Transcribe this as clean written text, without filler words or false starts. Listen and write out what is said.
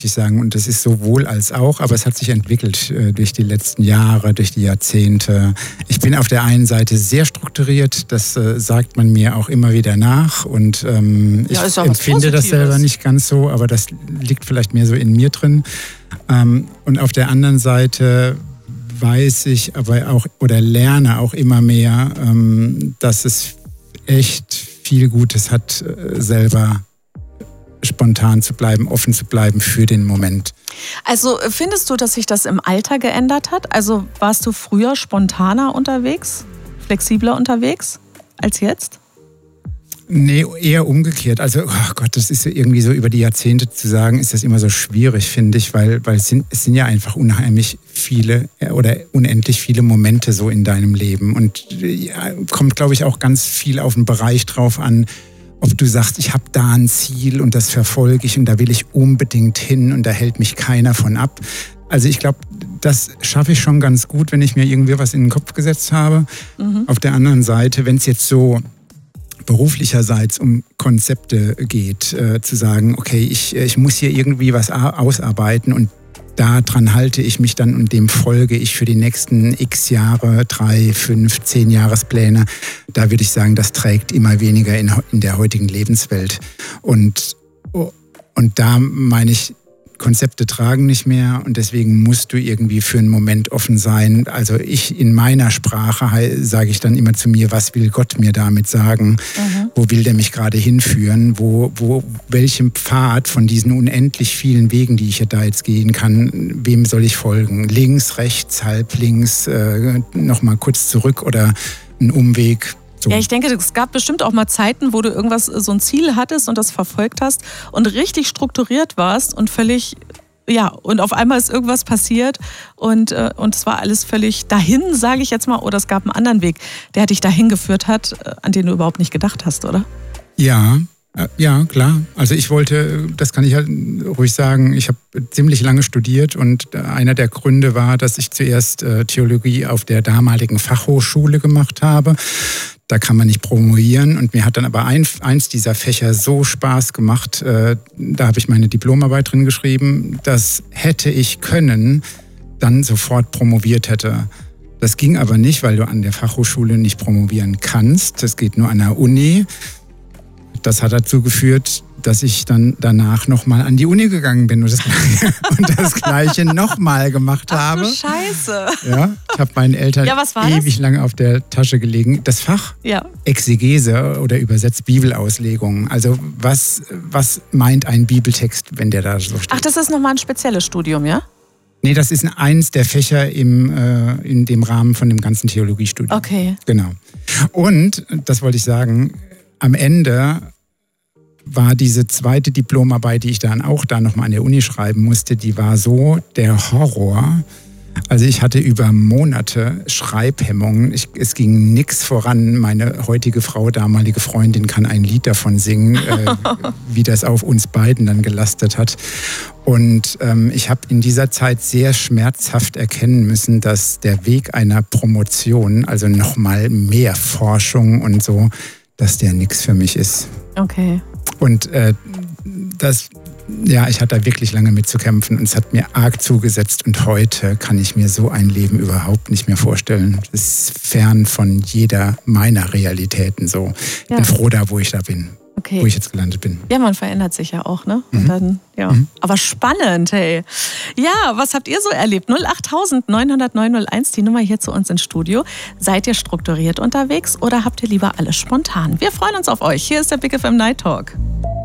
ich sagen. Und das ist sowohl als auch, aber es hat sich entwickelt durch die letzten Jahre, durch die Jahrzehnte. Ich bin auf der einen Seite sehr strukturiert, das sagt man mir auch immer wieder nach. Und ich empfinde das selber nicht ganz so, aber das liegt vielleicht mehr so in mir drin. Und auf der anderen Seite weiß ich aber auch oder lerne auch immer mehr, dass es echt viel Gutes hat, selber spontan zu bleiben, offen zu bleiben für den Moment. Also findest du, dass sich das im Alter geändert hat? Also warst du früher spontaner unterwegs, flexibler unterwegs als jetzt? Nee, eher umgekehrt. Also, oh Gott, das ist irgendwie so über die Jahrzehnte zu sagen, ist das immer so schwierig, finde ich, weil es sind ja einfach unheimlich viele oder unendlich viele Momente so in deinem Leben. Und kommt, glaube ich, auch ganz viel auf den Bereich drauf an, ob du sagst, ich habe da ein Ziel und das verfolge ich und da will ich unbedingt hin und da hält mich keiner von ab. Also ich glaube, das schaffe ich schon ganz gut, wenn ich mir irgendwie was in den Kopf gesetzt habe. Auf der anderen Seite, wenn es jetzt so beruflicherseits um Konzepte geht, zu sagen, okay, ich muss hier irgendwie was ausarbeiten und daran halte ich mich dann und dem folge ich für die nächsten x Jahre, 3, 5, 10 Jahrespläne. Da würde ich sagen, das trägt immer weniger in der heutigen Lebenswelt. Und da meine ich, Konzepte tragen nicht mehr und deswegen musst du irgendwie für einen Moment offen sein. Also ich in meiner Sprache sage ich dann immer zu mir, was will Gott mir damit sagen? Wo will der mich gerade hinführen? Welchem Pfad von diesen unendlich vielen Wegen, die ich ja da jetzt gehen kann, wem soll ich folgen? Links, rechts, halb links, nochmal kurz zurück oder ein Umweg? So. Ja, ich denke, es gab bestimmt auch mal Zeiten, wo du irgendwas, so ein Ziel hattest und das verfolgt hast und richtig strukturiert warst und völlig, ja, und auf einmal ist irgendwas passiert und es war alles völlig dahin, sage ich jetzt mal, oder es gab einen anderen Weg, der dich dahin geführt hat, an den du überhaupt nicht gedacht hast, oder? Ja, klar. Also ich wollte, das kann ich halt ruhig sagen, ich habe ziemlich lange studiert und einer der Gründe war, dass ich zuerst Theologie auf der damaligen Fachhochschule gemacht habe. Da kann man nicht promovieren und mir hat dann aber eins dieser Fächer so Spaß gemacht, da habe ich meine Diplomarbeit drin geschrieben, das hätte ich können, dann sofort promoviert hätte. Das ging aber nicht, weil du an der Fachhochschule nicht promovieren kannst, das geht nur an der Uni. Das hat dazu geführt, dass ich dann danach nochmal an die Uni gegangen bin und das Gleiche nochmal gemacht habe. Ach du Scheiße. Ja, ich habe meinen Eltern ewig lange auf der Tasche gelegen. Das Fach Exegese oder übersetzt Bibelauslegung. Also was meint ein Bibeltext, wenn der da so steht? Ach, das ist nochmal ein spezielles Studium, ja? Nee, das ist eins der Fächer in dem Rahmen von dem ganzen Theologiestudium. Okay. Genau. Und, das wollte ich sagen, am Ende war diese zweite Diplomarbeit, die ich dann auch nochmal an der Uni schreiben musste, die war so der Horror. Also ich hatte über Monate Schreibhemmungen. Es ging nichts voran. Meine heutige Frau, damalige Freundin, kann ein Lied davon singen, wie das auf uns beiden dann gelastet hat. Und ich habe in dieser Zeit sehr schmerzhaft erkennen müssen, dass der Weg einer Promotion, also nochmal mehr Forschung und so, dass der nichts für mich ist. Okay. Und ich hatte da wirklich lange mit zu kämpfen und es hat mir arg zugesetzt und heute kann ich mir so ein Leben überhaupt nicht mehr vorstellen. Das ist fern von jeder meiner Realitäten so. Ich bin froh da, wo ich da bin. Okay. Wo ich jetzt gelandet bin. Ja, man verändert sich ja auch, ne? Und dann, Aber spannend, hey. Ja, was habt ihr so erlebt? 08000 900 901, die Nummer hier zu uns ins Studio. Seid ihr strukturiert unterwegs oder habt ihr lieber alles spontan? Wir freuen uns auf euch. Hier ist der Big FM Night Talk.